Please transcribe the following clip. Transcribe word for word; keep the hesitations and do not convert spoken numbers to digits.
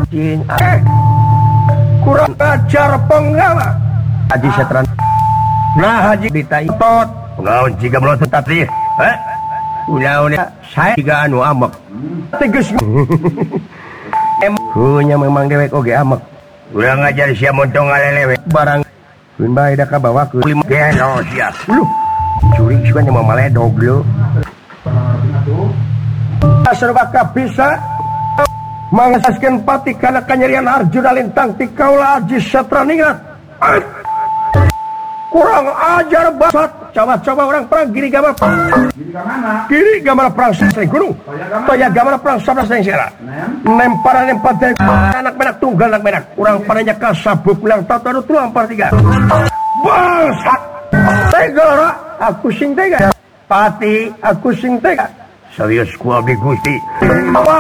Cing, eh, kurang ajar penggawa Haji Setran. Nah Haji ditaitot naon jika melotot tadi eh ulah-ulah saya juga anu amek tegas punya memang dewek oge amek udah ngajar sia montong ngalelewe barang pun bae da ka bawa ke lima geno sia lu curi suka nya mamaledog lu asrobaka bisa mangasaskeun pati kana kanyarian Arjuna lintang ti kaula Haji Setran ingat kurang ajar basat coba-coba orang perang giri gambar giri gambar perang sering gunung toya gambar perang sabda sering sera nempara nempar anak menak tunggal anak menak kurang padanya kasabuk pulang tata anu tuang par tiga basat tega ora aku sing tega pati aku sing tega serius ku abdi Gusti